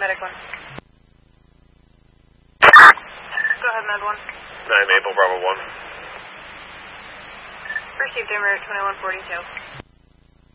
Medic 1. Go ahead, Med 1. 9 Maple, Bravo 1. Received Emirate 2142.